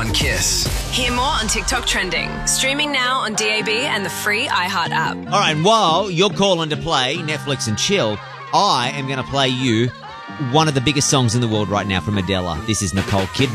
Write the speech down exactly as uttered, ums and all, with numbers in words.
on Kiss. Hear more on TikTok trending. Streaming now on D A B and the free iHeart app. All right, and while you're calling to play Netflix and chill, I am going to play you one of the biggest songs in the world right now from Adele. This is Nicole Kidman.